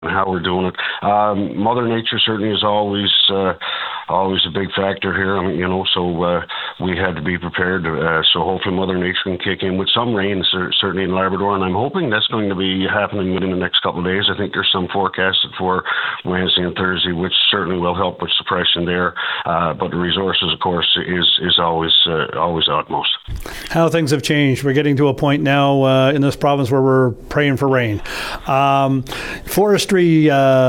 how we're doing it. Mother Nature certainly is always a big factor here. I mean, so we had to be prepared. So hopefully Mother Nature can kick in with some rain, certainly in Labrador, and I'm hoping that's going to be happening within the next couple of days. I think there's some forecasted for Wednesday and Thursday, which certainly will help with suppression there. But the resources, of course, is always utmost. How things have changed. We're getting to a point now in this province where we're praying for rain. Forestry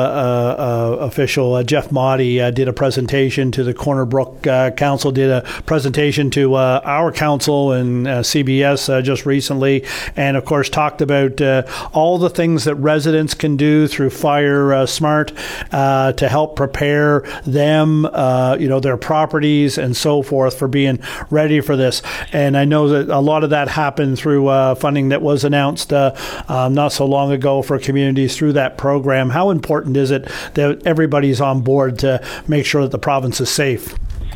official Jeff Motti did a presentation to the Corner Brook Council, did a presentation to our council and CBS just recently, and of course talked about all the things that residents can do through Fire Smart to help prepare them, their properties and so forth for being ready for this. And I know that a lot of that happened through funding that was announced not so long ago for communities through that program. How important is it that everybody's on board to make sure that the province is safe?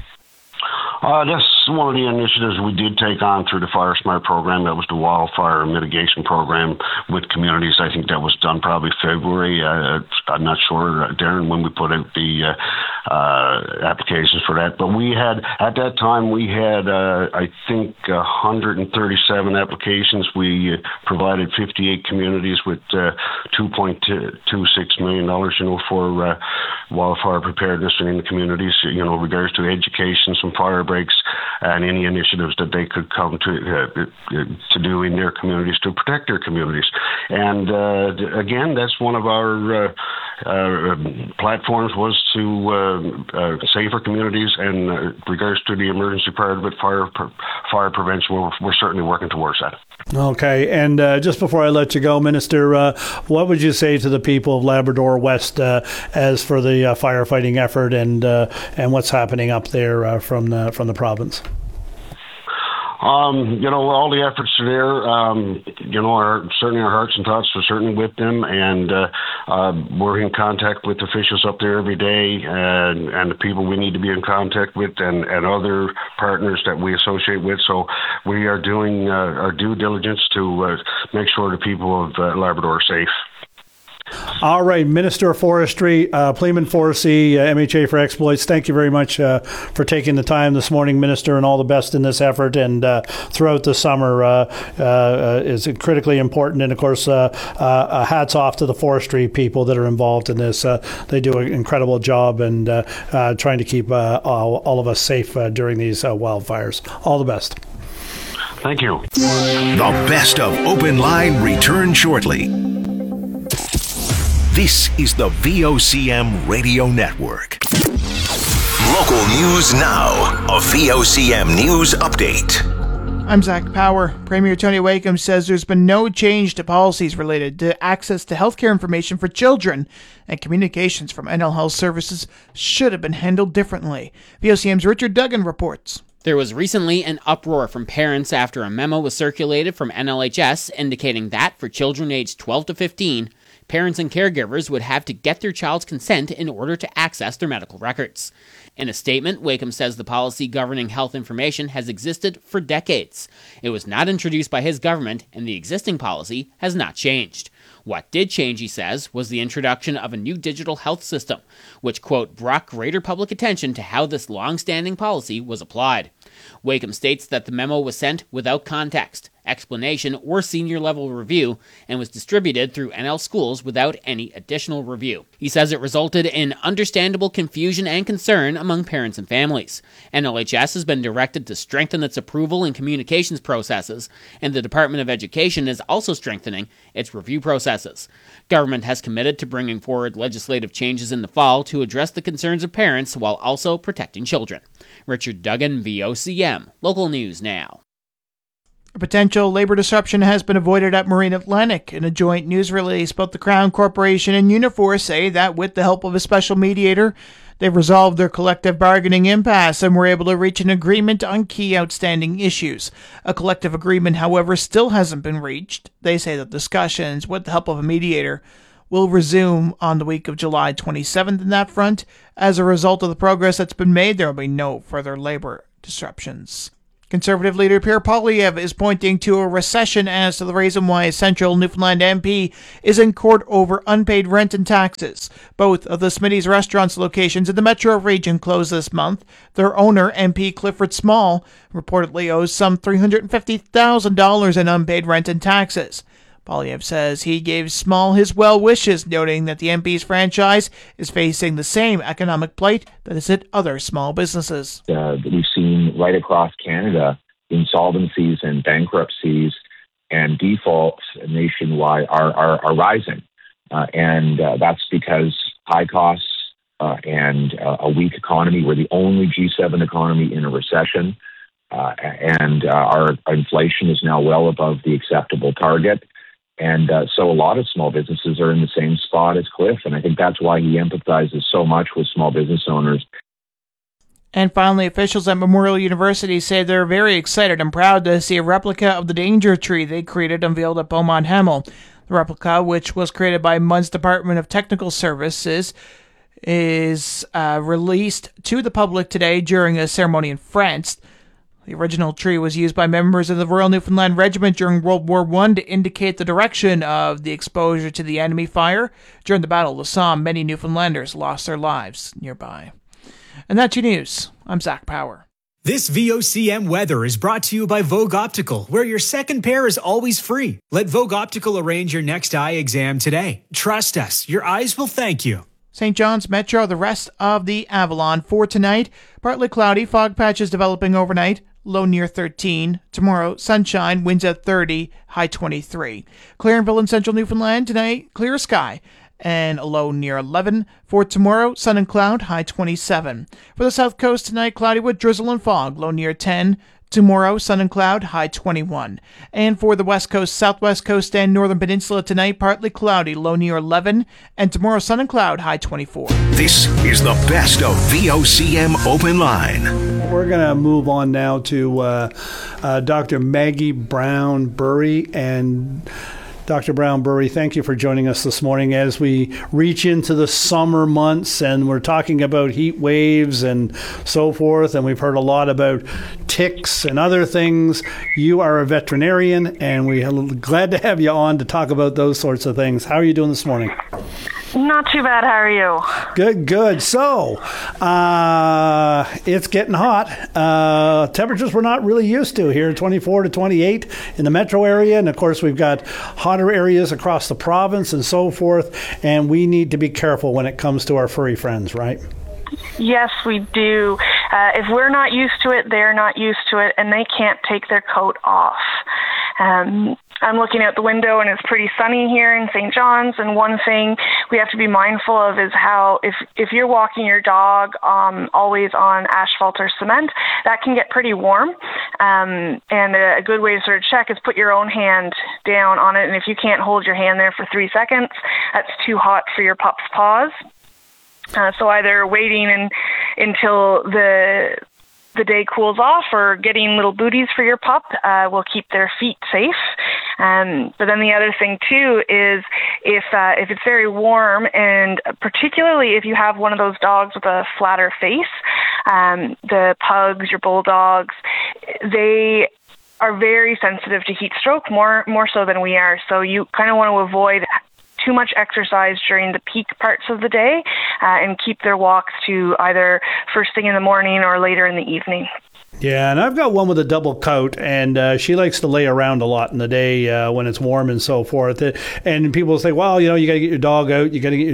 That's one of the initiatives we did take on through the Fire Smart program. That was the wildfire mitigation program with communities. I think that was done probably February. I'm not sure, Darren, when we put out the applications for that. But at that time, I think 137 applications. We provided 58 communities with $2.26 million, for wildfire preparedness in the communities, regards to education, some fire breaks, and any initiatives that they could come to do in their communities to protect their communities. And again, that's one of our platforms, was to safer communities, and regards to the emergency part of it, fire prevention, we're certainly working towards that. Okay, and just before I let you go, Minister, what would you say to the people of Labrador West as for the firefighting effort and what's happening up there from the province? All the efforts are there. Certainly our hearts and thoughts are certainly with them, and we're in contact with officials up there every day, and the people we need to be in contact with, and other partners that we associate with. So we are doing our due diligence to make sure the people of Labrador are safe. All right, Minister of Forestry, Pleeman Forsey, MHA for Exploits, thank you very much for taking the time this morning, Minister, and all the best in this effort and throughout the summer is critically important. And, of course, hats off to the forestry people that are involved in this. They do an incredible job and trying to keep all of us safe during these wildfires. All the best. Thank you. The best of Open Line returns shortly. This is the VOCM Radio Network. Local news now. A VOCM news update. I'm Zach Power. Premier Tony Wakeham says there's been no change to policies related to access to healthcare information for children, and communications from NL Health Services should have been handled differently. VOCM's Richard Duggan reports. There was recently an uproar from parents after a memo was circulated from NLHS indicating that for children aged 12 to 15, parents and caregivers would have to get their child's consent in order to access their medical records. In a statement, Wakeham says the policy governing health information has existed for decades. It was not introduced by his government, and the existing policy has not changed. What did change, he says, was the introduction of a new digital health system, which, quote, brought greater public attention to how this long-standing policy was applied. Wakeham states that the memo was sent without context, explanation, or senior-level review, and was distributed through NL schools without any additional review. He says it resulted in understandable confusion and concern among parents and families. NLHS has been directed to strengthen its approval and communications processes, and the Department of Education is also strengthening its review processes. Government has committed to bringing forward legislative changes in the fall to address the concerns of parents while also protecting children. Richard Duggan, VOCM. Local News Now. A potential labor disruption has been avoided at Marine Atlantic. In a joint news release, both the Crown Corporation and Unifor say that with the help of a special mediator, they've resolved their collective bargaining impasse and were able to reach an agreement on key outstanding issues. A collective agreement, however, still hasn't been reached. They say that discussions with the help of a mediator will resume on the week of July 27th in that front. As a result of the progress that's been made, there will be no further labor disruptions. Conservative leader Pierre Poilievre is pointing to a recession as to the reason why a central Newfoundland MP is in court over unpaid rent and taxes. Both of the Smitty's Restaurants locations in the Metro region closed this month. Their owner, MP Clifford Small, reportedly owes some $350,000 in unpaid rent and taxes. Poilievre says he gave Small his well wishes, noting that the MP's franchise is facing the same economic plight that has hit other small businesses. We've seen right across Canada insolvencies and bankruptcies and defaults nationwide are rising. And that's because high costs and a weak economy. We're the only G7 economy in a recession. And our inflation is now well above the acceptable target. And so a lot of small businesses are in the same spot as Cliff, and I think that's why he empathizes so much with small business owners. And finally, officials at Memorial University say they're very excited and proud to see a replica of the danger tree they created unveiled at Beaumont Hamel. The replica, which was created by MUN's Department of Technical Services, is released to the public today during a ceremony in France. The original tree was used by members of the Royal Newfoundland Regiment during World War I to indicate the direction of the exposure to the enemy fire. During the Battle of the Somme, many Newfoundlanders lost their lives nearby. And that's your news. I'm Zach Power. This VOCM weather is brought to you by Vogue Optical, where your second pair is always free. Let Vogue Optical arrange your next eye exam today. Trust us, your eyes will thank you. St. John's Metro, the rest of the Avalon. For tonight, partly cloudy, fog patches developing overnight. Low near 13. Tomorrow, sunshine, winds at 30, high 23. Clarenville in central Newfoundland tonight, clear sky, and a low near 11. For tomorrow, sun and cloud, high 27. For the south coast tonight, cloudy with drizzle and fog, low near 10. Tomorrow, sun and cloud, high 21. And for the west coast, southwest coast, and northern peninsula tonight, partly cloudy, low near 11. And tomorrow, sun and cloud, high 24. This is the best of VOCM Open Line. We're going to move on now to Dr. Maggie Brown-Burry. And Dr. Brown-Burry, thank you for joining us this morning as we reach into the summer months, and we're talking about heat waves and so forth, and we've heard a lot about ticks and other things. You are a veterinarian, and we're glad to have you on to talk about those sorts of things. How are you doing this morning? Not too bad. How are you? Good. So, it's getting hot. Temperatures we're not really used to here, 24 to 28 in the metro area. And, of course, we've got hotter areas across the province and so forth. And we need to be careful when it comes to our furry friends, right? Yes, we do. If we're not used to it, they're not used to it, and they can't take their coat off. I'm looking out the window, and it's pretty sunny here in St. John's, and one thing we have to be mindful of is how if you're walking your dog always on asphalt or cement, that can get pretty warm. And a good way to sort of check is put your own hand down on it, and if you can't hold your hand there for 3 seconds, that's too hot for your pup's paws. So either waiting until the day cools off or getting little booties for your pup will keep their feet safe. But then the other thing too is if it's very warm, and particularly if you have one of those dogs with a flatter face, the pugs, your bulldogs, they are very sensitive to heat stroke, more so than we are. So you kind of want to avoid too much exercise during the peak parts of the day and keep their walks to either first thing in the morning or later in the evening. Yeah, and I've got one with a double coat, and she likes to lay around a lot in the day when it's warm and so forth. And people say, well, you got to get your dog out,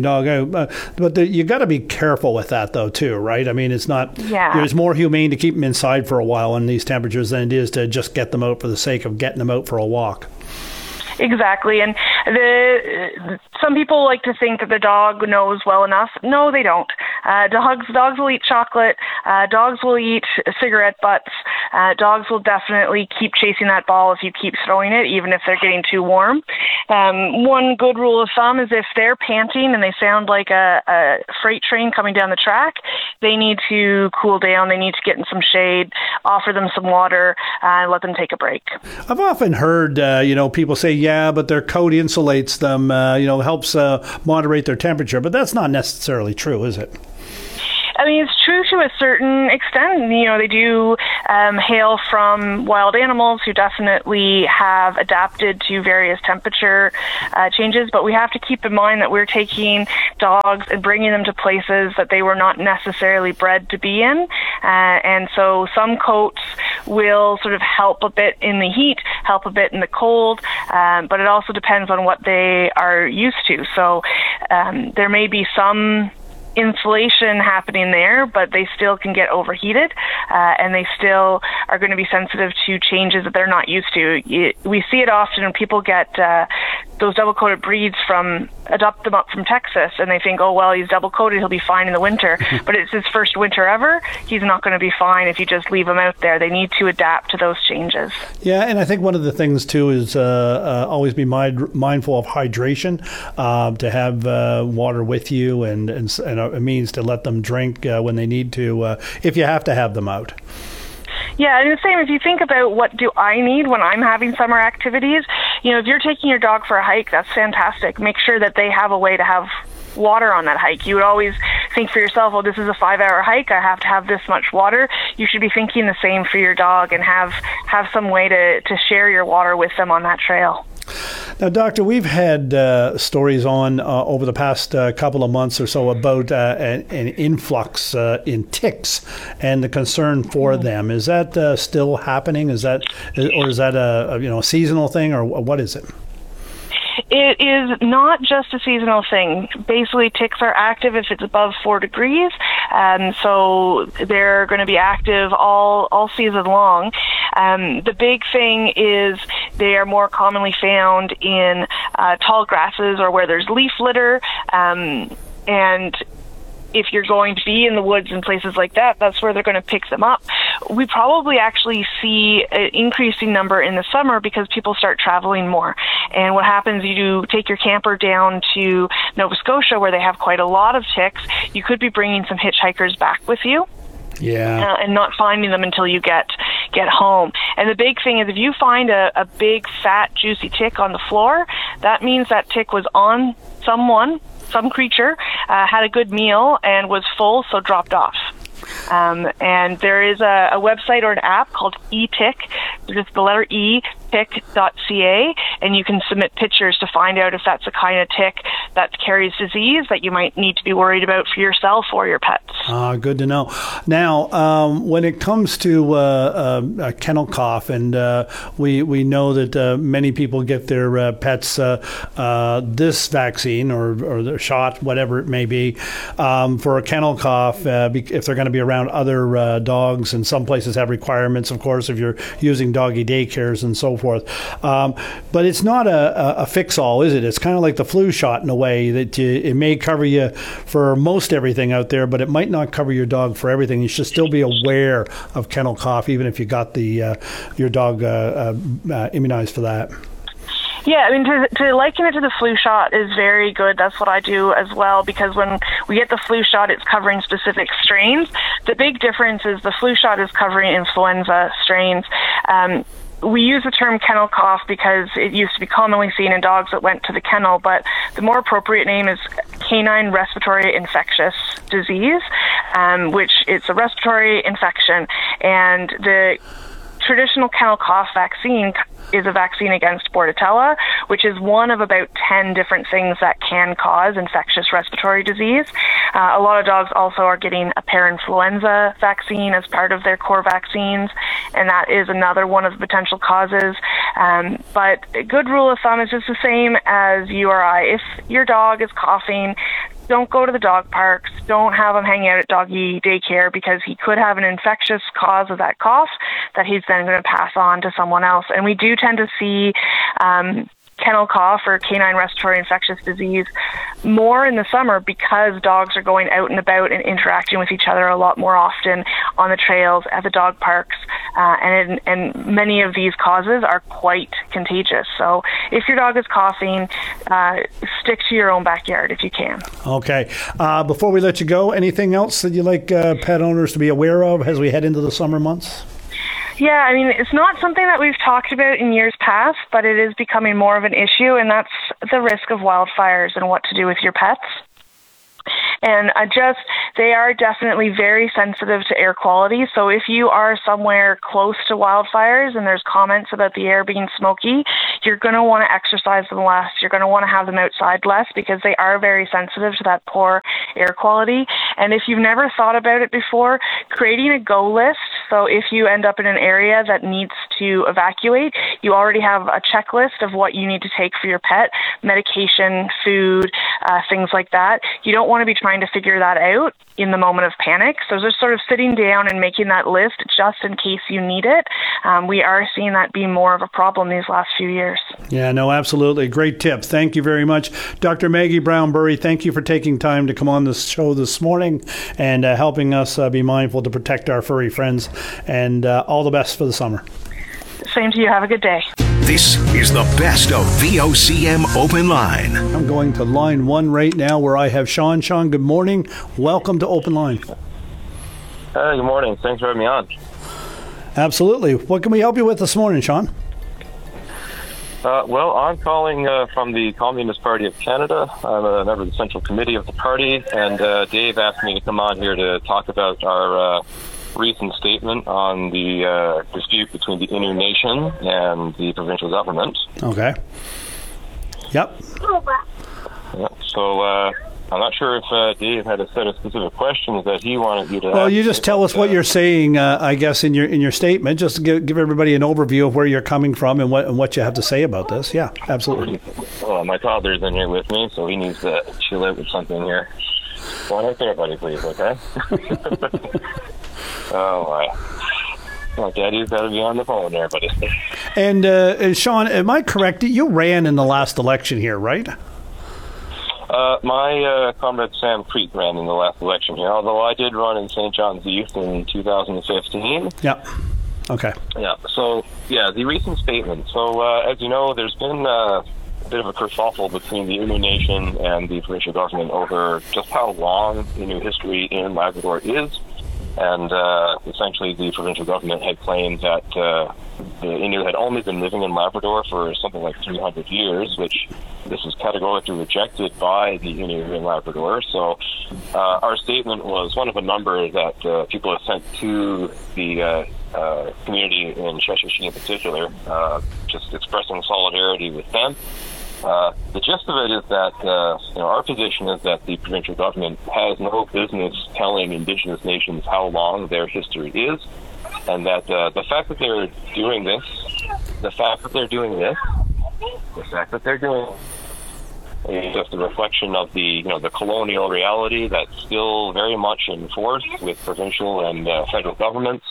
but you got to be careful with that, though, too, right? I mean, it's not, it's more humane to keep them inside for a while in these temperatures than it is to just get them out for the sake of getting them out for a walk. Exactly, and some people like to think that the dog knows well enough. No, they don't. Dogs will eat chocolate. Dogs will eat cigarette butts. Dogs will definitely keep chasing that ball if you keep throwing it, even if they're getting too warm. One good rule of thumb is if they're panting and they sound like a freight train coming down the track, they need to cool down. They need to get in some shade, offer them some water, and let them take a break. I've often heard, people say, yeah, but their coat insulates them, helps moderate their temperature. But that's not necessarily true, is it? I mean, it's true to a certain extent. You know, they do hail from wild animals who definitely have adapted to various temperature changes, but we have to keep in mind that we're taking dogs and bringing them to places that they were not necessarily bred to be in, and so some coats will sort of help a bit in the heat, help a bit in the cold, but it also depends on what they are used to. So there may be some insulation happening there, but they still can get overheated, and they still are going to be sensitive to changes that they're not used to. We see it often when people get those double-coated breeds adopt them up from Texas, and they think, oh, well, he's double-coated, he'll be fine in the winter. But it's his first winter ever. He's not going to be fine if you just leave him out there. They need to adapt to those changes. Yeah, and I think one of the things, too, is always be mindful of hydration, to have water with you and a means to let them drink when they need to, if you have to have them out. Yeah, and the same, if you think about what do I need when I'm having summer activities, you know, if you're taking your dog for a hike, that's fantastic. Make sure that they have a way to have water on that hike. You would always think for yourself, well, this is a 5-hour hike, I have to have this much water. You should be thinking the same for your dog and have some way to share your water with them on that trail. Now, Doctor, we've had stories on over the past couple of months or so about an influx in ticks and the concern for them. Is that still happening? Is that a seasonal thing, or what is it? It is not just a seasonal thing. Basically, ticks are active if it's above 4 degrees, so they're going to be active all season long. The big thing is they are more commonly found in tall grasses or where there's leaf litter, and if you're going to be in the woods and places like that, that's where they're going to pick them up. We probably actually see an increasing number in the summer because people start traveling more. And what happens, you take your camper down to Nova Scotia where they have quite a lot of ticks. You could be bringing some hitchhikers back with you. Yeah. And not finding them until you get home. And the big thing is if you find a big, fat, juicy tick on the floor, that means that tick was on some creature, had a good meal and was full, so dropped off. And there is a website or an app called eTick, just the letter E, tick.ca, and you can submit pictures to find out if that's the kind of tick that carries disease that you might need to be worried about for yourself or your pets. Good to know. Now, when it comes to kennel cough, and we know that many people get their pets this vaccine or the shot, whatever it may be, for a kennel cough, if they're going to be around other dogs, and some places have requirements, of course, if you're using doggy daycares and so forth. But it's not a fix-all, is it? It's kind of like the flu shot in a way that it may cover you for most everything out there, but it might not cover your dog for everything. You should still be aware of kennel cough, even if you got your dog immunized for that. Yeah, I mean, to liken it to the flu shot is very good. That's what I do as well, because when we get the flu shot, it's covering specific strains. The big difference is the flu shot is covering influenza strains. We use the term kennel cough because it used to be commonly seen in dogs that went to the kennel, but the more appropriate name is canine respiratory infectious disease, which it's a respiratory infection, and the traditional kennel cough vaccine is a vaccine against Bordetella, which is one of about 10 different things that can cause infectious respiratory disease. A lot of dogs also are getting a parainfluenza vaccine as part of their core vaccines, and that is another one of the potential causes. But a good rule of thumb is just the same as URI. If your dog is coughing, don't go to the dog parks. Don't have him hang out at doggy daycare, because he could have an infectious cause of that cough that he's then going to pass on to someone else. And we do tend to see kennel cough or canine respiratory infectious disease more in the summer because dogs are going out and about and interacting with each other a lot more often on the trails, at the dog parks, and many of these causes are quite contagious. So if your dog is coughing, stick to your own backyard if you can. Okay. Before we let you go, anything else that you'd like pet owners to be aware of as we head into the summer months? Yeah, I mean, it's not something that we've talked about in years past, but it is becoming more of an issue, and that's the risk of wildfires and what to do with your pets. And they are definitely very sensitive to air quality. So if you are somewhere close to wildfires and there's comments about the air being smoky, you're going to want to exercise them less. You're going to want to have them outside less because they are very sensitive to that poor air quality. And if you've never thought about it before, creating a go list. So if you end up in an area that needs to evacuate, you already have a checklist of what you need to take for your pet, medication, food, things like that. You don't want to be trying to figure that out in the moment of panic. So just sort of sitting down and making that list just in case you need it. We are seeing that be more of a problem these last few years. Yeah, no, absolutely. Great tip. Thank you very much. Dr. Maggie Brown-Burry, thank you for taking time to come on this show this morning and helping us be mindful to protect our furry friends. And all the best for the summer. Same to you. Have a good day. This is the best of VOCM Open Line. I'm going to line 1 right now where I have Sean. Sean, good morning. Welcome to Open Line. Good morning. Thanks for having me on. Absolutely. What can we help you with this morning, Sean? Well, I'm calling from the Communist Party of Canada. I'm a member of the Central Committee of the party, and Dave asked me to come on here to talk about our recent statement on the dispute between the Innu Nation and the provincial government. Okay. Yep. Yeah, so I'm not sure if Dave had a set of specific questions that he wanted you to Well, you just tell us what you're saying, I guess, in your statement. Just give everybody an overview of where you're coming from and what you have to say about this. Yeah, absolutely. Well, my toddler's in here with me, so he needs to chill out with something here. Go right there, buddy, please, okay? Oh, my. Well, Daddy's got to be on the phone there, buddy. And, Sean, am I correct? You ran in the last election here, right? My comrade Sam Creek ran in the last election here, although I did run in St. John's East in 2015. Yeah. Okay. Yeah. So, the recent statement. So, as you know, there's been a bit of a kerfuffle between the Innu Nation and the provincial government over just how long Innu history in Labrador is. And essentially, the provincial government had claimed that the Innu had only been living in Labrador for something like 300 years, which this was categorically rejected by the Innu in Labrador. So our statement was one of a number that people have sent to the community in Cheshire in particular, just expressing solidarity with them. The gist of it is that our position is that the provincial government has no business telling Indigenous nations how long their history is, and that the fact that they're doing is just a reflection of the colonial reality that's still very much in force with provincial and federal governments.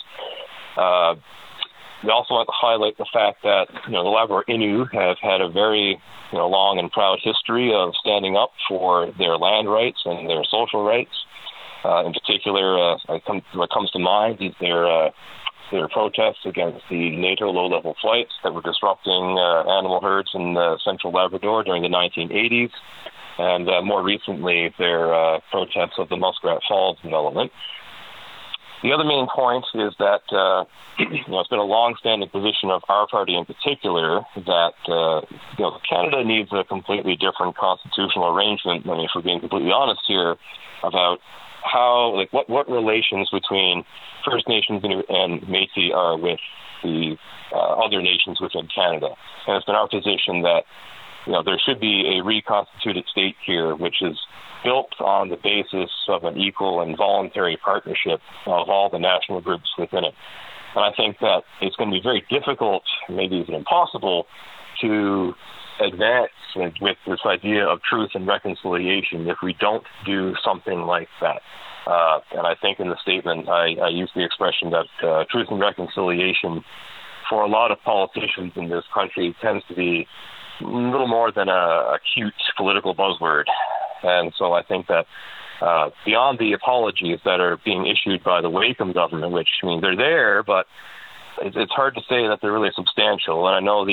We also want to highlight the fact that the Labrador Innu have had a very long and proud history of standing up for their land rights and their social rights. In particular, what comes to mind is their protests against the NATO low-level flights that were disrupting animal herds in central Labrador during the 1980s, and more recently their protests of the Muskrat Falls development. The other main point is that it's been a long-standing position of our party in particular that Canada needs a completely different constitutional arrangement. I mean, if we're being completely honest here about how, what relations between First Nations and Métis are with the other nations within Canada. And it's been our position that there should be a reconstituted state here, which is built on the basis of an equal and voluntary partnership of all the national groups within it. And I think that it's going to be very difficult, maybe even impossible, to advance with this idea of truth and reconciliation if we don't do something like that. And I think in the statement I used the expression that truth and reconciliation for a lot of politicians in this country tends to be a little more than a cute political buzzword. And so I think that beyond the apologies that are being issued by the Wakeham government, which, I mean, they're there, but it's hard to say that they're really substantial. And I know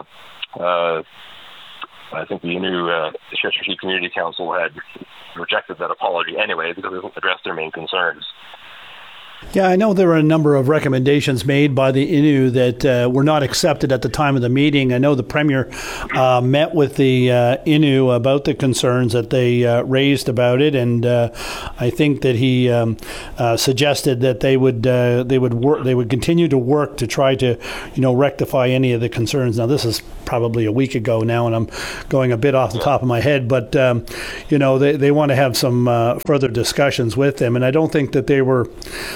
I think the new Cheshire Community Council had rejected that apology anyway because it doesn't address their main concerns. Yeah, I know there were a number of recommendations made by the Innu that were not accepted at the time of the meeting. I know the Premier met with the Innu about the concerns that they raised about it, and I think that he suggested that they would continue to work to try to, rectify any of the concerns. Now, this is probably a week ago now, and I'm going a bit off the top of my head, but they want to have some further discussions with them, and I don't think that they were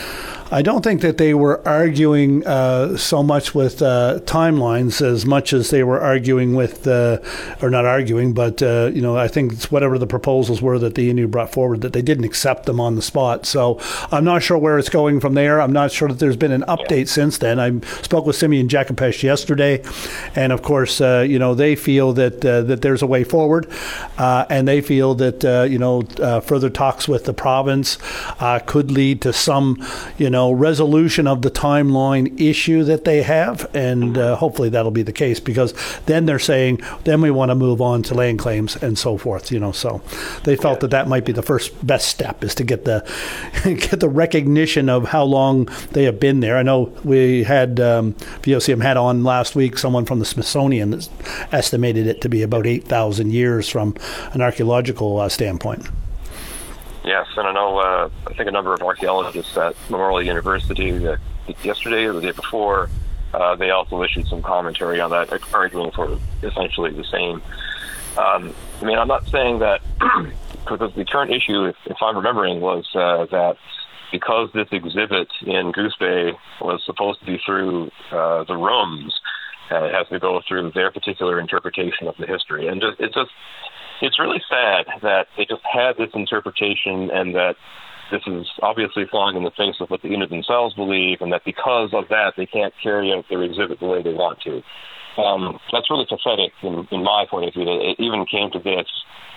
arguing so much with timelines as much as they were arguing with, or not arguing, but, I think it's whatever the proposals were that the Innu brought forward, that they didn't accept them on the spot. So I'm not sure where it's going from there. I'm not sure that there's been an update since then. I spoke with Simeon Jakapesh yesterday, and of course, they feel that there's a way forward, and they feel that, further talks with the province could lead to some, resolution of the timeline issue that they have, and hopefully that'll be the case, because then they're saying, then we want to move on to land claims and so forth, so they felt that might be the first best step, is to get the recognition of how long they have been there. I know we had VOCM had on last week someone from the Smithsonian that estimated it to be about 8,000 years from an archaeological standpoint. Yes, and I know, I think a number of archaeologists at Memorial University yesterday or the day before, they also issued some commentary on that, arguing for essentially the same. I'm not saying that, because the current issue, if I'm remembering, was that because this exhibit in Goose Bay was supposed to be through the rooms, it has to go through their particular interpretation of the history. And it's really sad that they just had this interpretation, and that this is obviously flying in the face of what the Innu themselves believe, and that because of that, they can't carry out their exhibit the way they want to. That's really pathetic in my point of view. That it even came to this.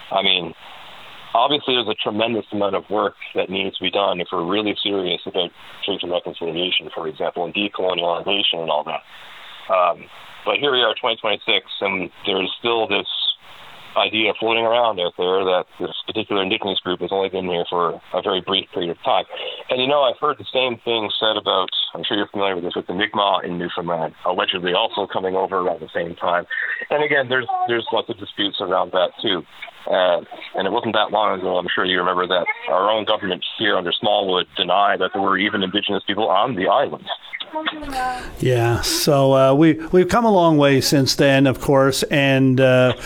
Obviously there's a tremendous amount of work that needs to be done if we're really serious about truth and reconciliation, for example, and decolonialization and all that. But here we are, 2026, and there's still this idea floating around out there that this particular indigenous group has only been here for a very brief period of time. And I've heard the same thing said about, I'm sure you're familiar with this, with the Mi'kmaq in Newfoundland, allegedly also coming over around the same time. And again, there's lots of disputes around that too. And it wasn't that long ago, I'm sure you remember, that our own government here under Smallwood denied that there were even indigenous people on the island. Yeah, so we've come a long way since then, of course, and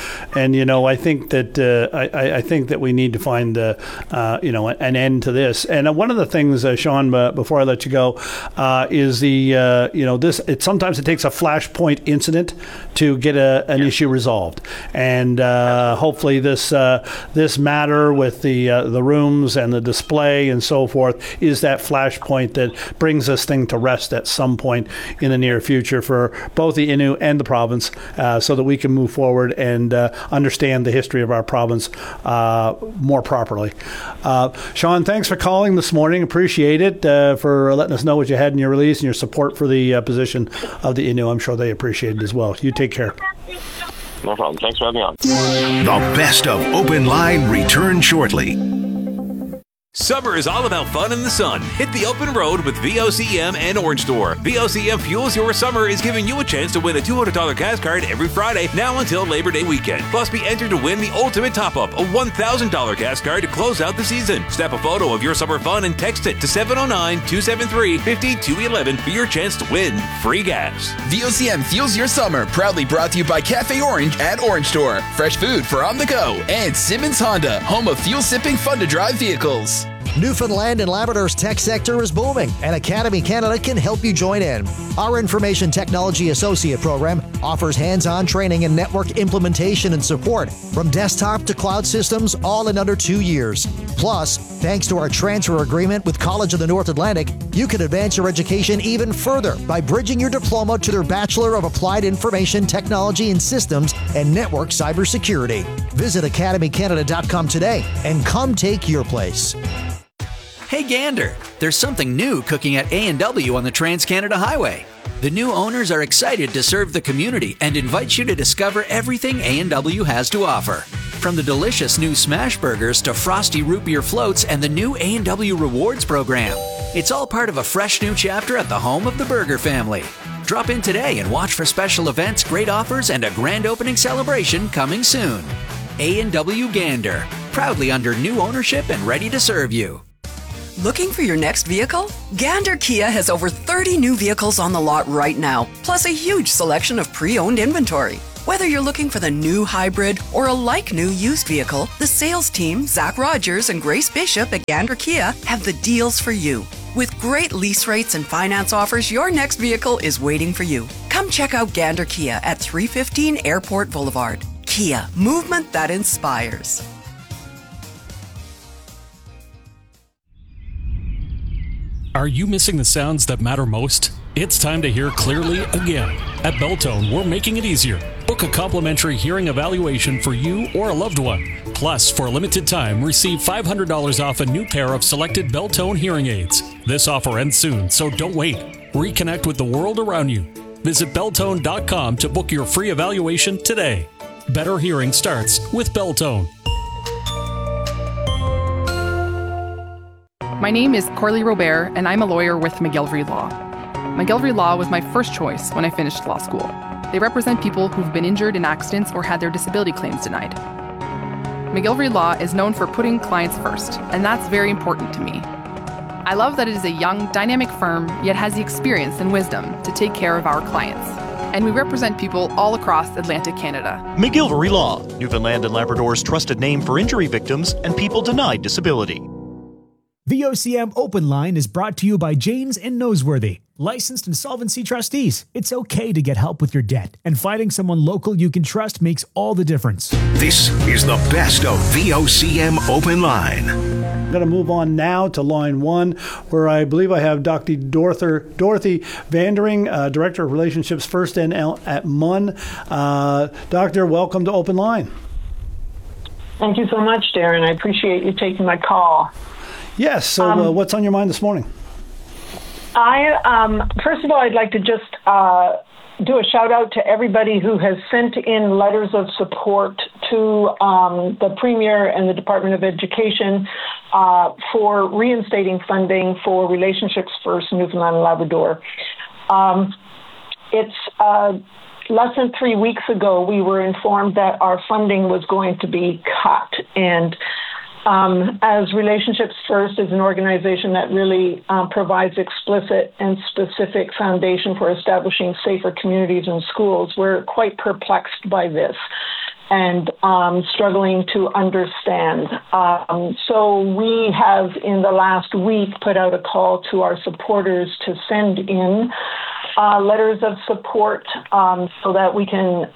I think that I think that we need to find an end to this. And one of the things, Sean, before I let you go, is sometimes it takes a flashpoint incident to get an issue resolved, and hopefully this matter with the rooms and the display and so forth is that flashpoint that brings this thing to rest at some point in the near future for both the Innu and the province, so that we can move forward and understand the history of our province more properly. Sean, thanks for calling this morning. Appreciate it, for letting us know what you had in your release and your support for the position of the Innu. I'm sure they appreciate it as well. You take care. No problem. Thanks for having me on. The best of Open Line returns shortly. Summer is all about fun in the sun. Hit the open road with VOCM and Orange Store. VOCM Fuels Your Summer is giving you a chance to win a $200 gas card every Friday, now until Labor Day weekend. Plus, be entered to win the ultimate top-up, a $1,000 gas card to close out the season. Snap a photo of your summer fun and text it to 709-273-5211 for your chance to win free gas. VOCM Fuels Your Summer, proudly brought to you by Cafe Orange at Orange Store. Fresh food for on the go. And Simmons Honda, home of fuel-sipping, fun-to-drive vehicles. Newfoundland and Labrador's tech sector is booming, and Academy Canada can help you join in. Our Information Technology Associate program offers hands-on training in network implementation and support, from desktop to cloud systems, all in under 2 years. Plus, thanks to our transfer agreement with College of the North Atlantic, you can advance your education even further by bridging your diploma to their Bachelor of Applied Information Technology and Systems and Network Cybersecurity. Visit academycanada.com today and come take your place. Hey Gander, there's something new cooking at A&W on the Trans-Canada Highway. The new owners are excited to serve the community and invite you to discover everything A&W has to offer. From the delicious new smash burgers to frosty root beer floats and the new A&W Rewards program. It's all part of a fresh new chapter at the home of the Burger family. Drop in today and watch for special events, great offers, and a grand opening celebration coming soon. A&W Gander, proudly under new ownership and ready to serve you. Looking for your next vehicle? Gander Kia has over 30 new vehicles on the lot right now, plus a huge selection of pre-owned inventory. Whether you're looking for the new hybrid or a like-new used vehicle, the sales team, Zach Rogers and Grace Bishop at Gander Kia, have the deals for you. With great lease rates and finance offers, your next vehicle is waiting for you. Come check out Gander Kia at 315 Airport Boulevard. Kia, movement that inspires. Are you missing the sounds that matter most? It's time to hear clearly again. At Beltone, we're making it easier. Book a complimentary hearing evaluation for you or a loved one. Plus, for a limited time, receive $500 off a new pair of selected Beltone hearing aids. This offer ends soon, so don't wait. Reconnect with the world around you. Visit Beltone.com to book your free evaluation today. Better hearing starts with Beltone. My name is Corley Robert, and I'm a lawyer with McGillivray Law. McGillivray Law was my first choice when I finished law school. They represent people who've been injured in accidents or had their disability claims denied. McGillivray Law is known for putting clients first, and that's very important to me. I love that it is a young, dynamic firm, yet has the experience and wisdom to take care of our clients. And we represent people all across Atlantic Canada. McGillivray Law, Newfoundland and Labrador's trusted name for injury victims and people denied disability. VOCM Open Line is brought to you by Janes and Noseworthy, licensed insolvency trustees. It's okay to get help with your debt, and finding someone local you can trust makes all the difference. This is the best of VOCM Open Line. I'm going to move on now to line one, where I believe I have Dr. Dorothy Vandering, Director of Relationships First NL at MUN. Doctor, welcome to Open Line. Thank you so much, Darren. I appreciate you taking my call. Yes. So what's on your mind this morning? First of all, I'd like to just do a shout out to everybody who has sent in letters of support to the Premier and the Department of Education for reinstating funding for Relationships First Newfoundland and Labrador. It's less than 3 weeks ago, we were informed that our funding was going to be cut, and as Relationships First is an organization that really provides explicit and specific foundation for establishing safer communities and schools, we're quite perplexed by this and struggling to understand. So we have, in the last week, put out a call to our supporters to send in letters of support so that we can,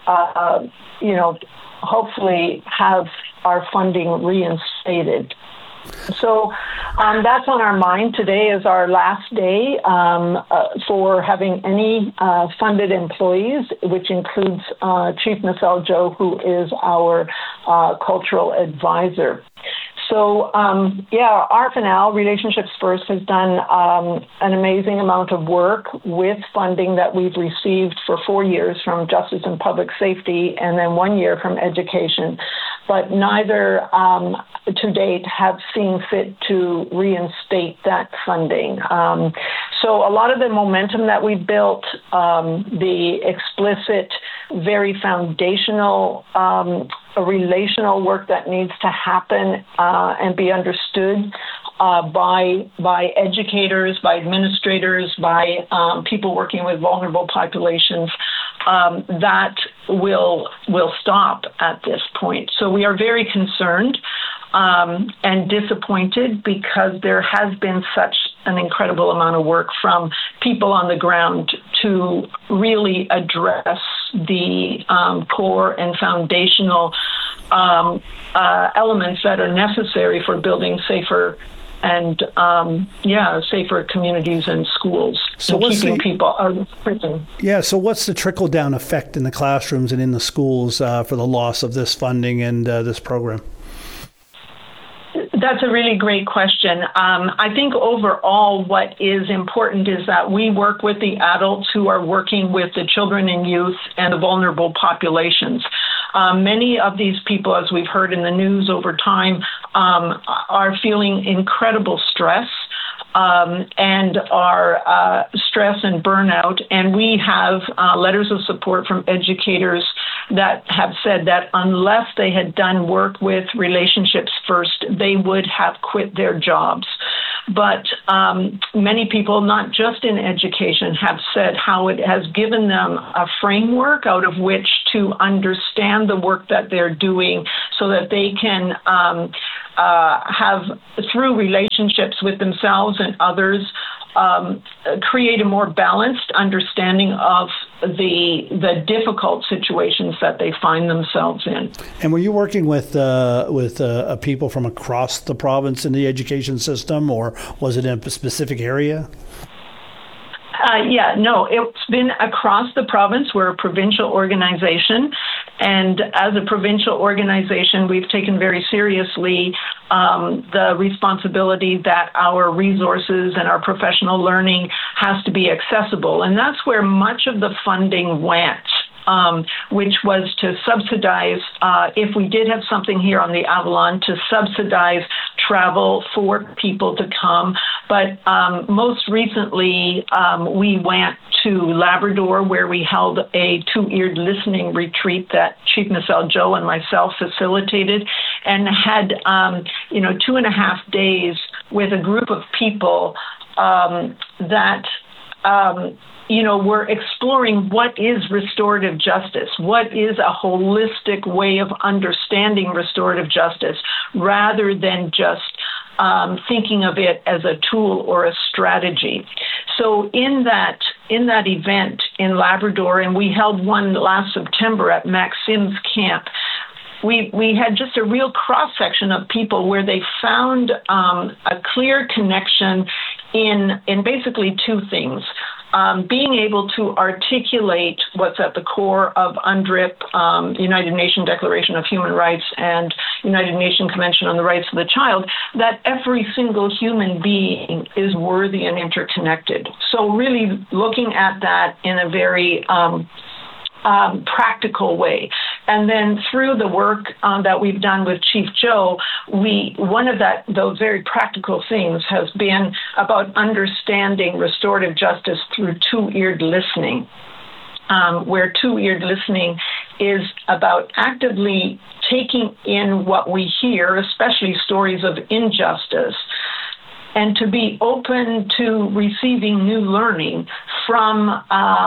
hopefully have our funding reinstated. So that's on our mind. Today is our last day for having any funded employees, which includes Chief Maseljo, who is our cultural advisor. So, ARFNL, Relationships First, has done an amazing amount of work with funding that we've received for 4 years from Justice and Public Safety and then 1 year from Education. But neither to date have seen fit to reinstate that funding. So a lot of the momentum that we built, the explicit, very foundational relational work that needs to happen and be understood by educators, by administrators, by people working with vulnerable populations, that will stop at this point. So we are very concerned and disappointed because there has been such an incredible amount of work from people on the ground to really address the core and foundational elements that are necessary for building safer and safer communities and schools. So and keeping people out of prison. Yeah, so what's the trickle-down effect in the classrooms and in the schools for the loss of this funding and this program? That's a really great question. I think overall what is important is that we work with the adults who are working with the children and youth and the vulnerable populations. Many of these people, as we've heard in the news over time, are feeling incredible stress and are stress and burnout. And we have letters of support from educators that have said that unless they had done work with Relationships First, they would have quit their jobs. But many people, not just in education, have said how it has given them a framework out of which to understand the work that they're doing so that they can have, through relationships with themselves and others, create a more balanced understanding of the difficult situations that they find themselves in. And were you working with people from across the province in the education system, or was it in a specific area? It's been across the province. We're a provincial organization, and as a provincial organization, we've taken very seriously the responsibility that our resources and our professional learning has to be accessible, and that's where much of the funding went. Which was to subsidize, if we did have something here on the Avalon, to subsidize travel for people to come. But most recently, we went to Labrador, where we held a two-eared listening retreat that Chief Michelle Joe and myself facilitated, and had 2.5 days with a group of people that we're exploring what is restorative justice, what is a holistic way of understanding restorative justice, rather than just thinking of it as a tool or a strategy. So in that event in Labrador, and we held one last September at Max Sims Camp, we had just a real cross-section of people where they found a clear connection in basically two things. Being able to articulate what's at the core of UNDRIP, United Nations Declaration of Human Rights, and United Nations Convention on the Rights of the Child, that every single human being is worthy and interconnected. So really looking at that in a very practical way. And then through the work that we've done with Chief Joe, one of those very practical things has been about understanding restorative justice through two-eared listening, where two-eared listening is about actively taking in what we hear, especially stories of injustice, and to be open to receiving new learning from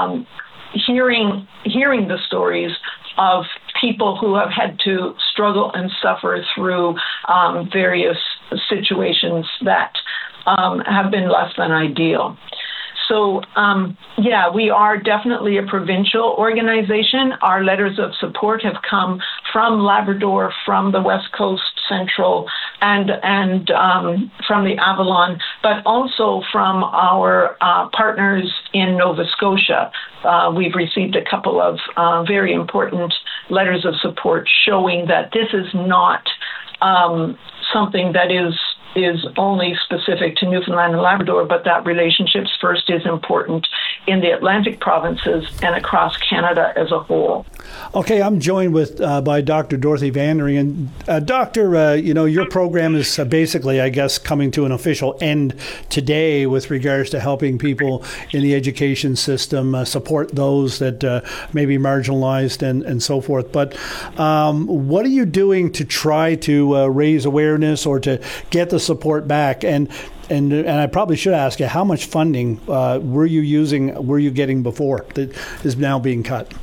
hearing the stories of people who have had to struggle and suffer through various situations that have been less than ideal. So, we are definitely a provincial organization. Our letters of support have come from Labrador, from the West Coast, Central, and from the Avalon, but also from our partners in Nova Scotia. We've received a couple of very important letters of support showing that this is not something that is only specific to Newfoundland and Labrador, but that Relationships First is important in the Atlantic provinces and across Canada as a whole. Okay, I'm joined by Dr. Dorothy Vandering. And Doctor, your program is basically, I guess, coming to an official end today with regards to helping people in the education system support those that may be marginalized and so forth. But what are you doing to try to raise awareness or to get the support back? And I probably should ask you, how much funding were you getting before that is now being cut?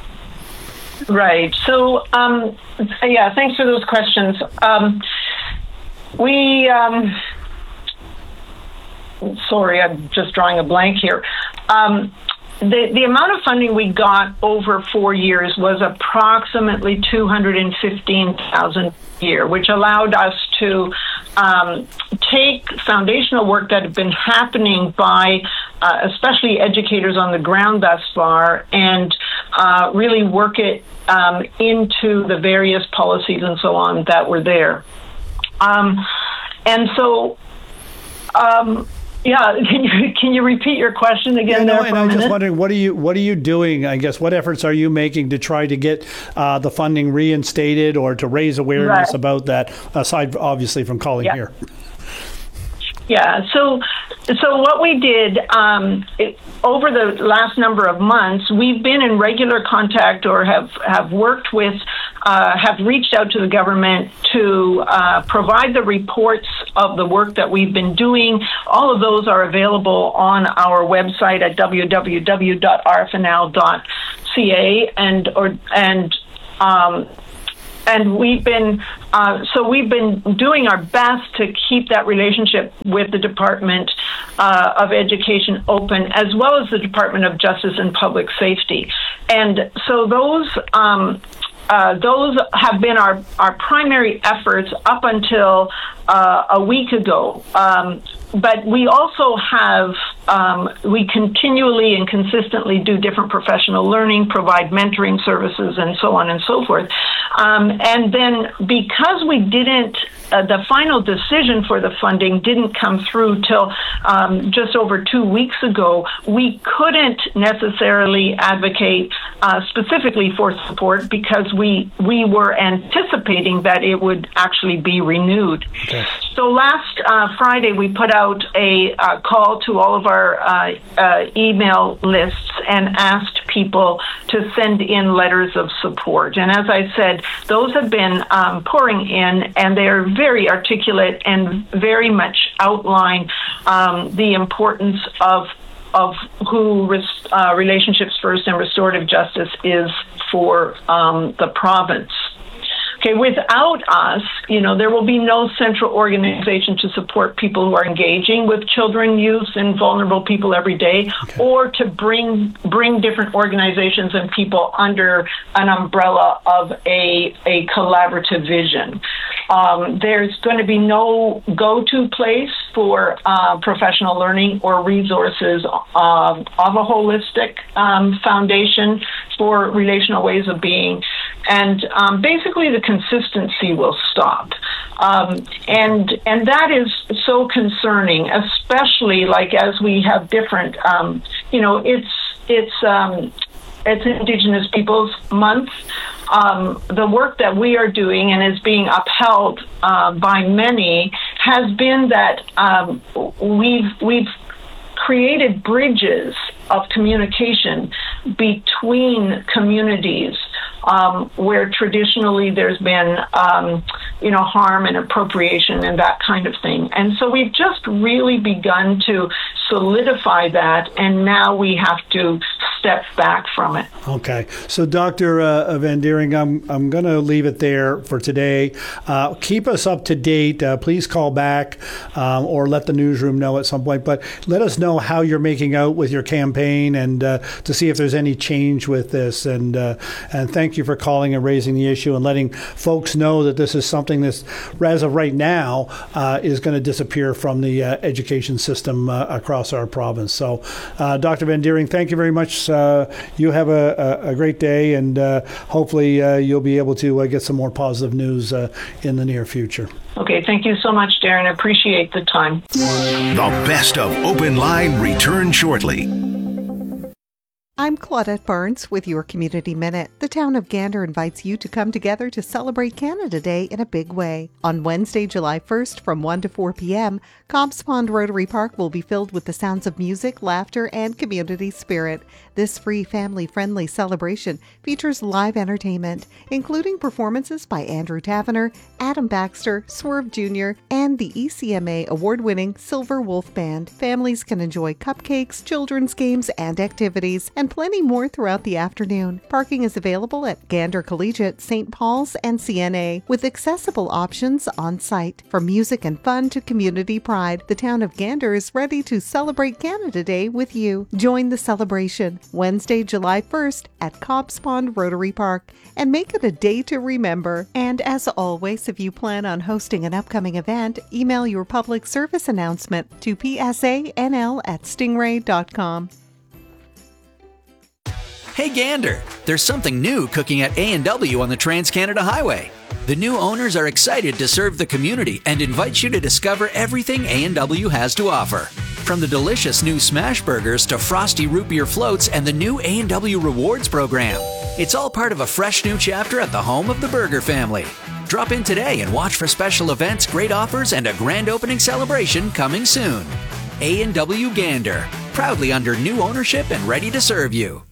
Right. So, thanks for those questions. Sorry, I'm just drawing a blank here. The amount of funding we got over 4 years was approximately $215,000 a year, which allowed us to take foundational work that had been happening by especially educators on the ground thus far and really work it into the various policies and so on that were there. Can you repeat your question again? I'm just wondering, what are you doing? I guess what efforts are you making to try to get the funding reinstated or to raise awareness about that? Aside, obviously, from calling here. Yeah. So So what we did over the last number of months, we've been in regular contact or have worked with, have reached out to the government to provide the reports of the work that we've been doing. All of those are available on our website at www.rfnl.ca and we've been doing our best to keep that relationship with the Department of Education open, as well as the Department of Justice and Public Safety. And so those have been our primary efforts up until a week ago. But we also have, we continually and consistently do different professional learning, provide mentoring services, and so on and so forth. And then because we didn't, the final decision for the funding didn't come through till just over 2 weeks ago, we couldn't necessarily advocate specifically for support because we were anticipating that it would actually be renewed. Okay. So last Friday, we put out a call to all of our email lists and asked people to send in letters of support. And as I said, those have been pouring in, and they're very articulate and very much outline the importance of who Relationships First and restorative justice is for the province. Okay, without us, there will be no central organization to support people who are engaging with children, youth, and vulnerable people every day, or to bring different organizations and people under an umbrella of a collaborative vision. There's going to be no go-to place for professional learning or resources of a holistic foundation for relational ways of being. And basically the consistency will stop. And that is so concerning, especially like as we have different, it's Indigenous Peoples Month. The work that we are doing and is being upheld by many has been that we've created bridges of communication between communities where traditionally there's been, harm and appropriation and that kind of thing. And so we've just really begun to solidify that, and now we have to step back from it. Okay. So, Dr. Van Deering, I'm going to leave it there for today. Keep us up to date. Please call back or let the newsroom know at some point. But let us know how you're making out with your campaign and to see if there's any change with this. And thank you for calling and raising the issue and letting folks know that this is something that's, as of right now, is going to disappear from the education system across our province. So, Dr. Van Deering, thank you very much. You have a great day, and hopefully you'll be able to get some more positive news in the near future. Okay, thank you so much, Darren. I appreciate the time. The best of Open Line return shortly. I'm Claudette Barnes with your Community Minute. The town of Gander invites you to come together to celebrate Canada Day in a big way. On Wednesday, July 1st from 1 to 4 p.m., Cobbs Pond Rotary Park will be filled with the sounds of music, laughter, and community spirit. This free, family-friendly celebration features live entertainment, including performances by Andrew Tavener, Adam Baxter, Swerve Jr., and the ECMA award-winning Silver Wolf Band. Families can enjoy cupcakes, children's games, and activities, and plenty more throughout the afternoon. Parking is available at Gander Collegiate, St. Paul's, and CNA, with accessible options on site. From music and fun to community pride, the town of Gander is ready to celebrate Canada Day with you. Join the celebration Wednesday, July 1st at Cobbs Pond Rotary Park, and make it a day to remember. And as always, if you plan on hosting an upcoming event, email your public service announcement to psanl@stingray.com. Hey Gander, there's something new cooking at A&W on the Trans-Canada Highway. The new owners are excited to serve the community and invite you to discover everything A&W has to offer. From the delicious new smash burgers to frosty root beer floats and the new A&W Rewards program. It's all part of a fresh new chapter at the home of the Burger family. Drop in today and watch for special events, great offers, and a grand opening celebration coming soon. A&W Gander, proudly under new ownership and ready to serve you.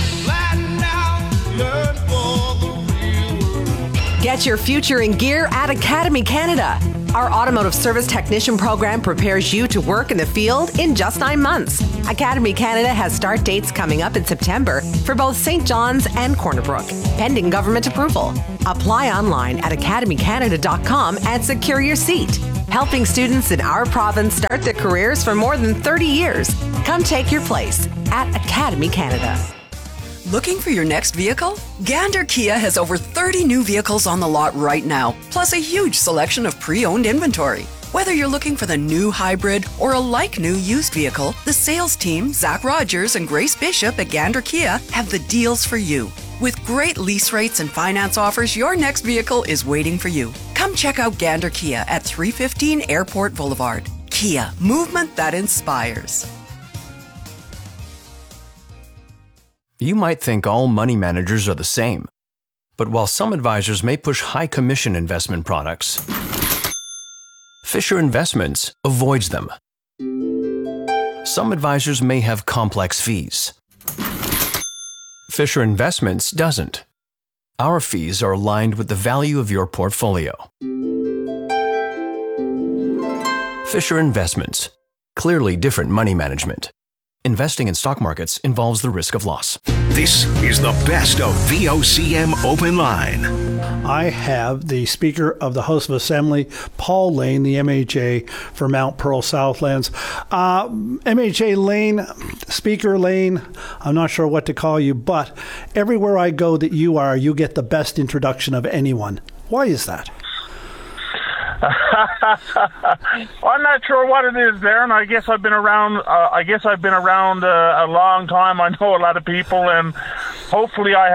Get your future in gear at Academy Canada. Our automotive service technician program prepares you to work in the field in just 9 months. Academy Canada has start dates coming up in September for both St. John's and Corner Brook, pending government approval. Apply online at academycanada.com and secure your seat. Helping students in our province start their careers for more than 30 years. Come take your place at Academy Canada. Looking for your next vehicle? Gander Kia has over 30 new vehicles on the lot right now, plus a huge selection of pre-owned inventory. Whether you're looking for the new hybrid or a like-new used vehicle, the sales team, Zach Rogers and Grace Bishop at Gander Kia, have the deals for you. With great lease rates and finance offers, your next vehicle is waiting for you. Come check out Gander Kia at 315 Airport Boulevard. Kia, movement that inspires. You might think all money managers are the same. But while some advisors may push high commission investment products, Fisher Investments avoids them. Some advisors may have complex fees. Fisher Investments doesn't. Our fees are aligned with the value of your portfolio. Fisher Investments. Clearly different money management. Investing in stock markets involves the risk of loss. This is the best of VOCM Open Line. I have the Speaker of the House of Assembly, Paul Lane, the MHA for Mount Pearl Southlands. MHA Lane, Speaker Lane, I'm not sure what to call you, but everywhere I go that you are, you get the best introduction of anyone. Why is that? I'm not sure what it is, Darren. I guess I've been around. A long time. I know a lot of people, and hopefully, I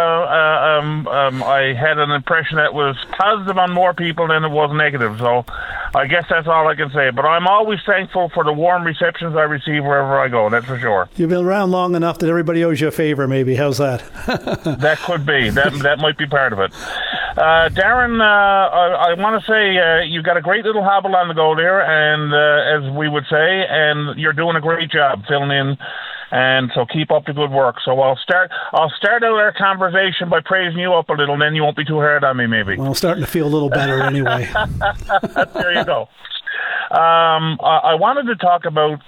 had an impression that was positive on more people than it was negative. So, I guess that's all I can say. But I'm always thankful for the warm receptions I receive wherever I go. That's for sure. You've been around long enough that everybody owes you a favor. Maybe how's that? That could be. That might be part of it. Darren, I want to say you've got a great little hobble on the go there, and as we would say, and you're doing a great job filling in, and so keep up the good work. So I'll start out our conversation by praising you up a little, and then you won't be too hard on me, maybe. Well, I'm starting to feel a little better anyway. There you go. I wanted to talk about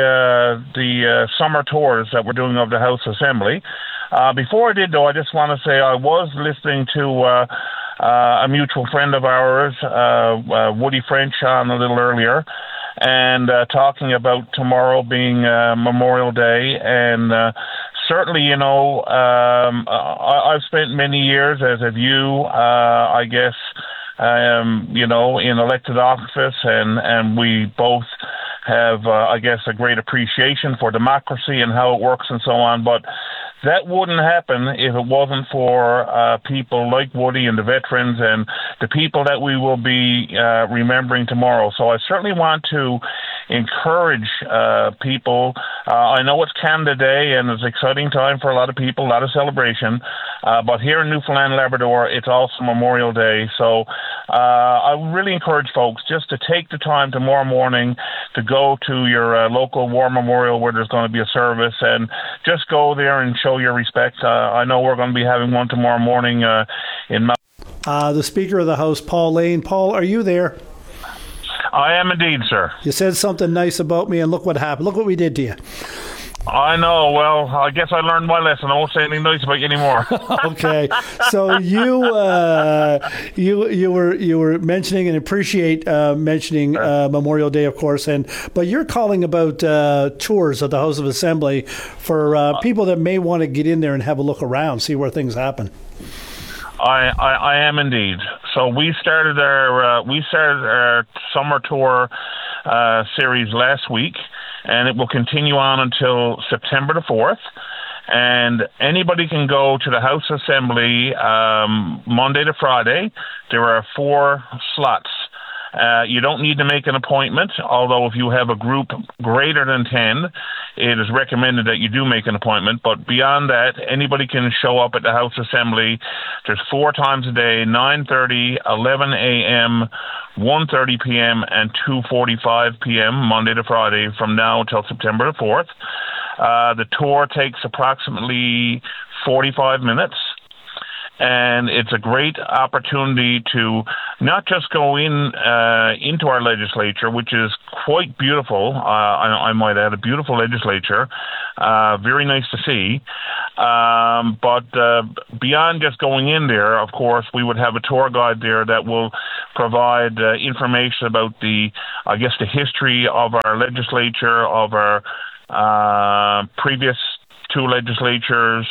the summer tours that we're doing of the House Assembly. Before I did, though, I just want to say I was listening to a mutual friend of ours, Woody French, on a little earlier, and talking about tomorrow being Memorial Day. And certainly, you know, I've spent many years, as have you, I guess, you know, in elected office, and we both have, I guess, a great appreciation for democracy and how it works and so on. But that wouldn't happen if it wasn't for people like Woody and the veterans and the people that we will be remembering tomorrow. So I certainly want to encourage people. I know it's Canada Day and it's an exciting time for a lot of people, a lot of celebration. But here in Newfoundland, Labrador, it's also Memorial Day. So I really encourage folks just to take the time tomorrow morning to go to your local war memorial where there's going to be a service, and just go there and show your respect. I know we're going to be having one tomorrow morning in Mount. The Speaker of the House, Paul Lane. Paul, are you there? I am indeed, sir. You said something nice about me, and look what happened. Look what we did to you. I know. Well, I guess I learned my lesson. I won't say anything nice about you anymore. Okay. So you were mentioning and appreciate mentioning Memorial Day, of course, but you're calling about tours of the House of Assembly for people that may want to get in there and have a look around, see where things happen. I am indeed. So we started our summer tour series last week, and it will continue on until September the 4th. And anybody can go to the House Assembly Monday to Friday. There are 4 slots. You don't need to make an appointment, although if you have a group greater than 10, it is recommended that you do make an appointment. But beyond that, anybody can show up at the House Assembly. There's 4 times a day, 9:30, 11 a.m., 1:30 p.m., and 2:45 p.m., Monday to Friday, from now until September the 4th. The tour takes approximately 45 minutes. And it's a great opportunity to not just go into our legislature, which is quite beautiful. I might add, a beautiful legislature, very nice to see. But beyond just going in there, of course, we would have a tour guide there that will provide information about the history of our legislature, of our previous 2 legislatures.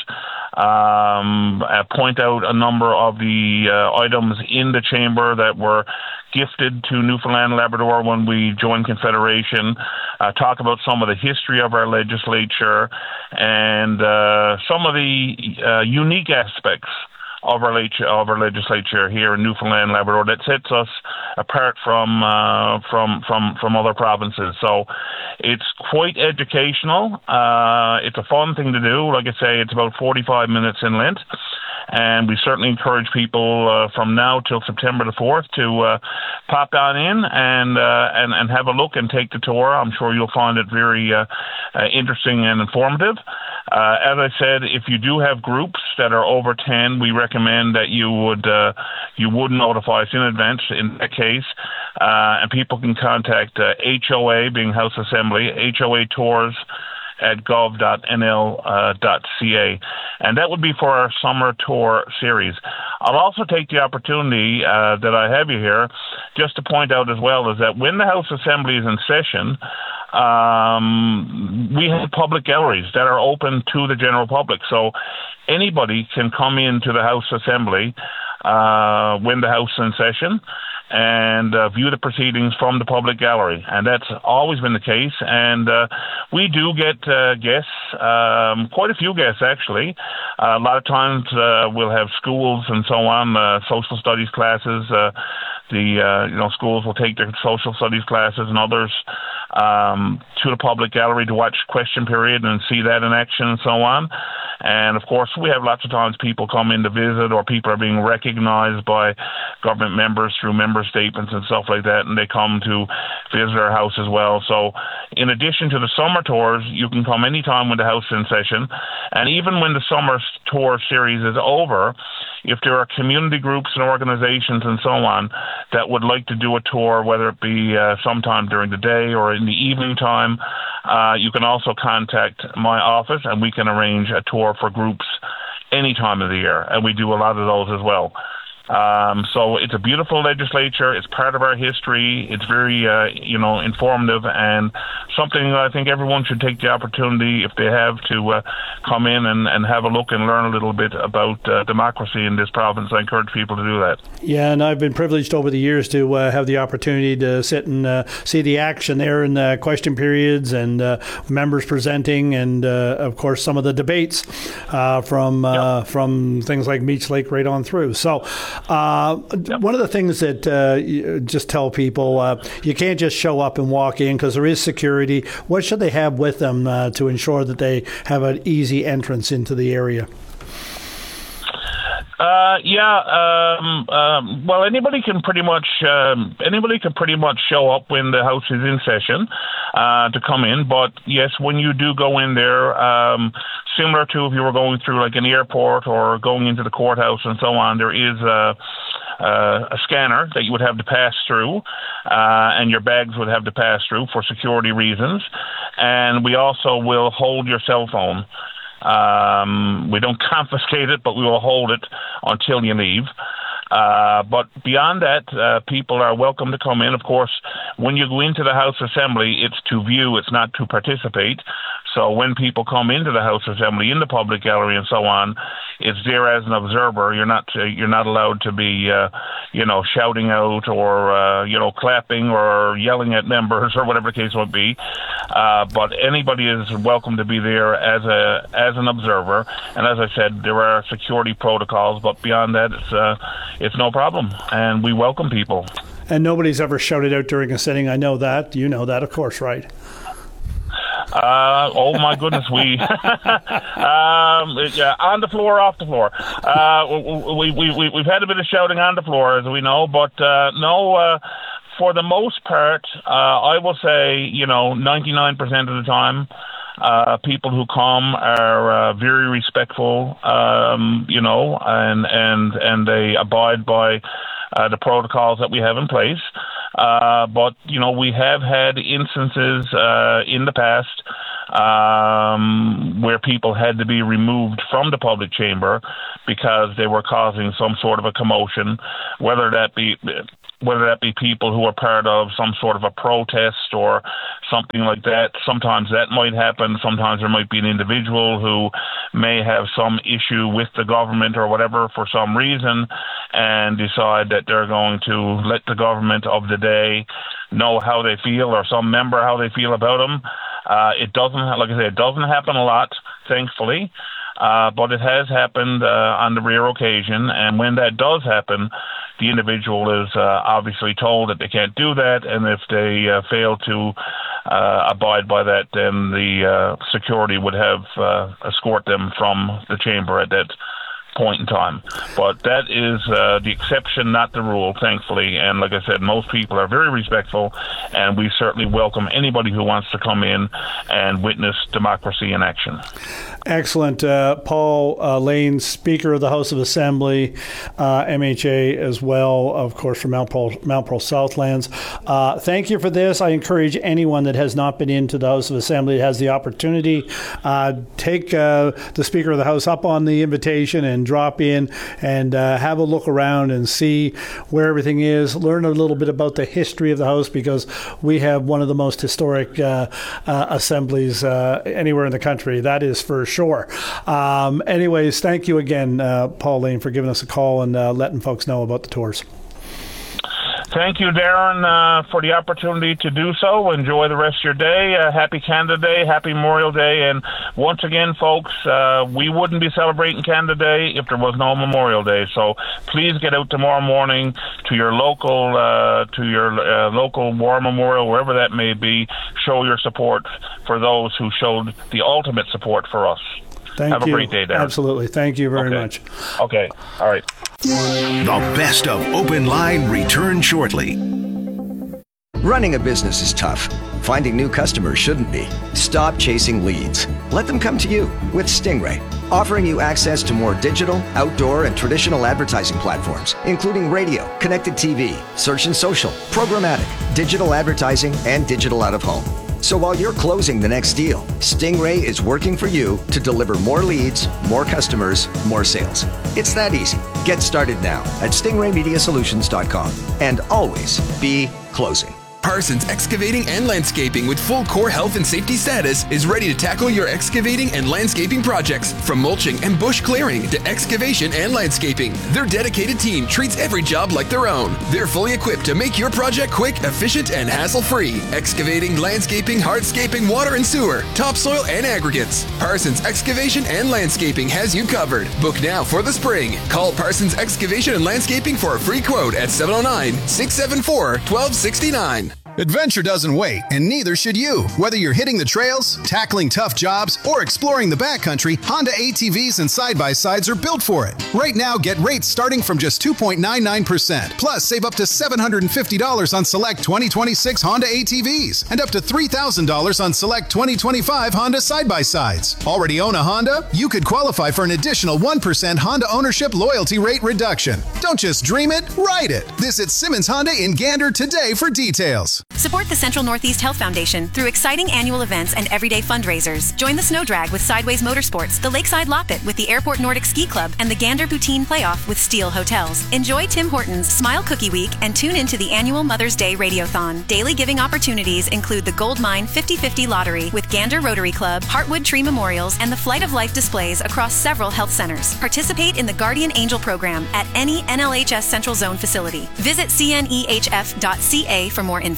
Point out a number of the items in the chamber that were gifted to Newfoundland and Labrador when we joined Confederation, talk about some of the history of our legislature and some of the unique aspects of our legislature here in Newfoundland and Labrador that sets us apart from other provinces. So it's quite educational. It's a fun thing to do. Like I say, it's about 45 minutes in length. And we certainly encourage people from now till September the 4th to pop down in and have a look and take the tour. I'm sure you'll find it very interesting and informative. As I said, if you do have groups that are over 10, we recommend that you would notify us in advance in that case. And people can contact HOA, being House Assembly, HOA Tours at gov.nl.ca. And that would be for our summer tour series. I'll also take the opportunity that I have you here just to point out as well is that when the House Assembly is in session, we have public galleries that are open to the general public. So anybody can come into the House Assembly when the House is in session and view the proceedings from the public gallery. And that's always been the case. And we do get guests, quite a few guests actually. A lot of times we'll have schools and so on, social studies classes. Schools will take their social studies classes and others to the public gallery to watch question period and see that in action and so on. And of course, we have lots of times people come in to visit, or people are being recognized by government members through member statements and stuff like that, and they come to visit our house as well. So in addition to the summer tours, you can come anytime when the house is in session. And even when the summer tour series is over, if there are community groups and organizations and so on that would like to do a tour, whether it be sometime during the day or in the evening time, you can also contact my office and we can arrange a tour for groups any time of the year. And we do a lot of those as well. So it's a beautiful legislature. It's part of our history. It's very, informative, and something I think everyone should take the opportunity, if they have, to come in and have a look and learn a little bit about democracy in this province. I encourage people to do that. Yeah, and I've been privileged over the years to have the opportunity to sit and see the action there in the question periods and members presenting, and of course some of the debates from things like Meech Lake right on through. So. One of the things that you just tell people, you can't just show up and walk in because there is security. What should they have with them to ensure that they have an easy entrance into the area? Well, anybody can pretty much show up when the house is in session to come in. But yes, when you do go in there, similar to if you were going through like an airport or going into the courthouse and so on, there is a scanner that you would have to pass through, and your bags would have to pass through for security reasons. And we also will hold your cell phone. We don't confiscate it, but we will hold it until you leave. But beyond that, people are welcome to come in. Of course, when you go into the House Assembly, it's to view, it's not to participate. So when people come into the House Assembly, in the public gallery and so on, it's there as an observer. You're not allowed to be, shouting out or, clapping or yelling at members or whatever the case might be. But anybody is welcome to be there as an observer. And as I said, there are security protocols, but beyond that, it's no problem. And we welcome people. and nobody's ever shouted out during a sitting. I know that. You know that, of course, right? Oh my goodness, we on the floor, off the floor. We've had a bit of shouting on the floor, as we know, but no. For the most part, I will say 99% of the time, people who come are very respectful, and they abide by the protocols that we have in place. But we have had instances in the past where people had to be removed from the public chamber because they were causing some sort of a commotion, whether that be people who are part of some sort of a protest or something like that. Sometimes that might happen. Sometimes there might be an individual who may have some issue with the government or whatever for some reason and decide that they're going to let the government of the day know how they feel, or some member how they feel about them. It doesn't, like I say, it doesn't happen a lot, thankfully. But it has happened on the rare occasion, and when that does happen, the individual is obviously told that they can't do that, and if they fail to abide by that, then the security would have escort them from the chamber at that point in time. But that is the exception, not the rule, thankfully. And like I said, most people are very respectful, and we certainly welcome anybody who wants to come in and witness democracy in action. Excellent. Paul Lane, Speaker of the House of Assembly, MHA as well, of course, from Mount Pearl Southlands. Thank you for this. I encourage anyone that has not been into the House of Assembly that has the opportunity, take the Speaker of the House up on the invitation and drop in and have a look around and see where everything is. Learn a little bit about the history of the House, because we have one of the most historic assemblies anywhere in the country. That is for sure. Anyways, thank you again, Paul Lane, for giving us a call and letting folks know about the tours. Thank you, Darren, for the opportunity to do so. Enjoy the rest of your day. Happy Canada Day, happy Memorial Day. And once again, folks, we wouldn't be celebrating Canada Day if there was no Memorial Day. So please get out tomorrow morning to your local war memorial, wherever that may be. Show your support for those who showed the ultimate support for us. Have a great day, Darren. Absolutely. Thank you very much. Okay. All right. The best of Open Line returns shortly. Running a business is tough. Finding new customers shouldn't be. Stop chasing leads. Let them come to you with Stingray, offering you access to more digital, outdoor, and traditional advertising platforms, including radio, connected TV, search and social, programmatic, digital advertising, and digital out-of-home. So while you're closing the next deal, Stingray is working for you to deliver more leads, more customers, more sales. It's that easy. Get started now at stingraymediasolutions.com and always be closing. Parsons Excavating and Landscaping, with full core health and safety status, is ready to tackle your excavating and landscaping projects. From mulching and bush clearing to excavation and landscaping, their dedicated team treats every job like their own. They're fully equipped to make your project quick, efficient, and hassle-free. Excavating, landscaping, hardscaping, water and sewer, topsoil, and aggregates. Parsons Excavation and Landscaping has you covered. Book now for the spring. Call Parsons Excavation and Landscaping for a free quote at 709-674-1269. Adventure doesn't wait, and neither should you. Whether you're hitting the trails, tackling tough jobs, or exploring the backcountry, Honda ATVs and side-by-sides are built for it. Right now, get rates starting from just 2.99%. Plus, save up to $750 on select 2026 Honda ATVs and up to $3,000 on select 2025 Honda side-by-sides. Already own a Honda? You could qualify for an additional 1% Honda ownership loyalty rate reduction. Don't just dream it, ride it. Visit Simmons Honda in Gander today for details. Support the Central Northeast Health Foundation through exciting annual events and everyday fundraisers. Join the Snow Drag with Sideways Motorsports, the Lakeside Loppet with the Airport Nordic Ski Club, and the Gander Poutine Playoff with Steel Hotels. Enjoy Tim Hortons Smile Cookie Week and tune into the annual Mother's Day Radiothon. Daily giving opportunities include the Gold Mine 50/50 Lottery with Gander Rotary Club, Heartwood Tree Memorials, and the Flight of Life displays across several health centers. Participate in the Guardian Angel program at any NLHS Central Zone facility. Visit cnehf.ca for more info.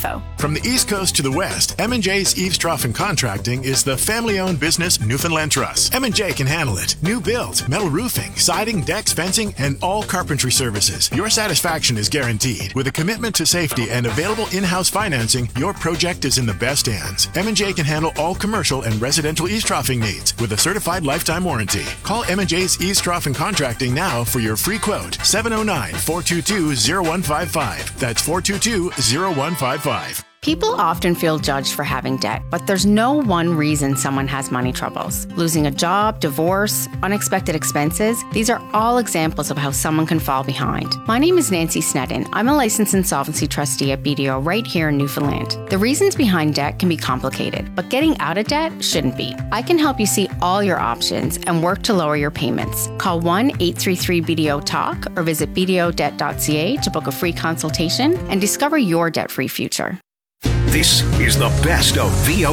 From the East Coast to the West, M&J's Eaves Trough and Contracting is the family-owned business Newfoundland Trust. M&J can handle it. New builds, metal roofing, siding, decks, fencing, and all carpentry services. Your satisfaction is guaranteed. With a commitment to safety and available in-house financing, your project is in the best hands. M&J can handle all commercial and residential eaves troughing needs with a certified lifetime warranty. Call M&J's Eaves Trough and Contracting now for your free quote. 709-422-0155. That's 422-0155. People often feel judged for having debt, but there's no one reason someone has money troubles. Losing a job, divorce, unexpected expenses, these are all examples of how someone can fall behind. My name is Nancy Sneddon. I'm a licensed insolvency trustee at BDO right here in Newfoundland. The reasons behind debt can be complicated, but getting out of debt shouldn't be. I can help you see all your options and work to lower your payments. Call 1-833-BDO-TALK or visit bdodebt.ca to book a free consultation and discover your debt-free future. This is the best of VO